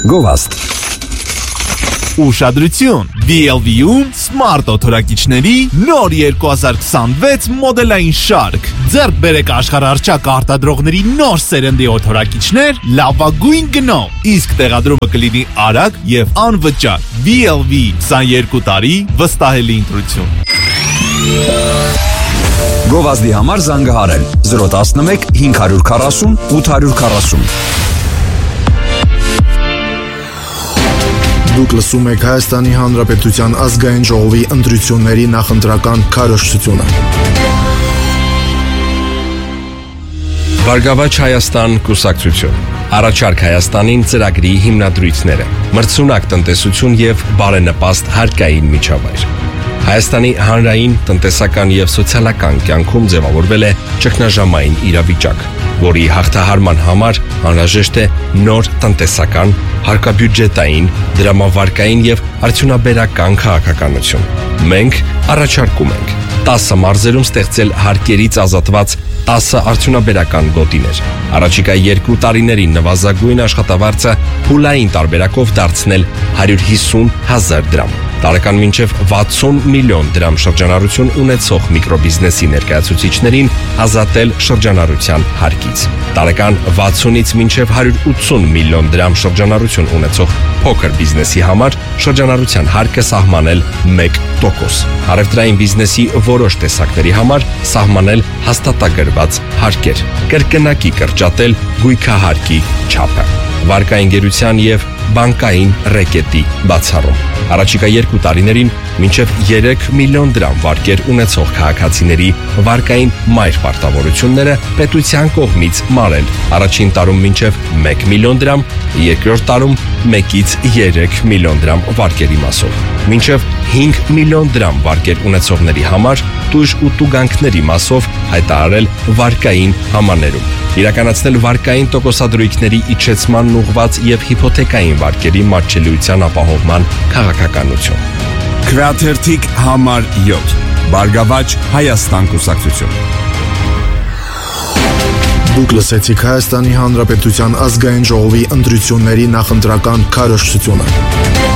Գովաստ։ Ուշադրություն, BLV-ում Smart օթորակիչների նոր 2026 մոդելային շարք։ Ձեռք բերեք աշխարհառչակ արտադրողների նոր սերնդի օթորակիչներ լավագույն գնով, իսկ տեղադրումը կլինի արագ եւ անվճար։ BLV 22 տարի վստահելի ընտրություն։ Գովազդի համար զանգահարել 011 540 840։ Դուք լսում եք Հայաստանի Հանրապետության ազգային ժողովի ընտրությունների նախընտրական քարոզչությունը։ Բարգավաճ Հայաստան կուսակցություն։ Առաջարկ Հայաստանին ծրագրի հիմնադրույթները։ Մրցունակ տնտեսություն եւ բարենպաստ հարկային միջավայր։ Հայաստանի հանրային, տնտեսական եւ սոցիալական կյանքում ձևավորվել է ճգնաժամային իրավիճակ, որի հաղթահարման համար անհրաժեշտ է նոր տնտեսական, հարկաբյուջետային, դրամավարկային եւ արդյունաբերական քաղաքականություն։ Մենք առաջարկում ենք 10 մարզերում ստեղծել հարկերից ազատված 10 արդյունաբերական գոտիներ։ Առաջիկա 2 տարիներին նվազագույն աշխատավարձը փուլային տարբերակով դարձնել 150,000 դրամ։ Տարեկան մինչև 60 միլիոն դրամ շրջանառություն ունեցող միկրոբիզնեսի ներկայացուցիչներին ազատել շրջանառության հարկից։ Տարեկան 60-ից մինչև 180 միլիոն դրամ շրջանառություն ունեցող փոքր բիզնեսի համար շրջանառության հարկը սահմանել 1%։ Առևտրային բիզնեսի որոշ տեսակների համար սահմանել հաստատագրված հարկեր։ Կրկնակի կրճատել գույքահարկի չափը։ Վարկային գերության եւ բանկային ռեկետի բացառում։ Առաջիկա 2 տարիներին մինչև 3 միլիոն դրամ վարկեր ունեցող քաղաքացիների վարկային մայր պարտավորությունները պետության կողմից մարել։ Առաջին տարում մինչև 1 միլիոն դրամ, երկրորդ տարում 1-ից 3 միլիոն դրամ վարկերի մասով։ Մինչև 5 միլիոն դրամ վարկեր ունեցողների համար տույժ ու տուգանքների մասով հայտարարել վարկային համաներում։ Իրականացնել վարկային տոկոսադրույքների իջեցման ուղղված եւ հիփոթեկային վարկերի մատչելիության ապահովման քաղաքականություն։ Քվեաթերթիկ համար 7 Բարգավաճ Հայաստան կուսակցություն։ Դուք լսեցիք Հայաստանի Հանրապետության ազգային ժողովի ընտրությունների նախընտրական քարոզչությունը։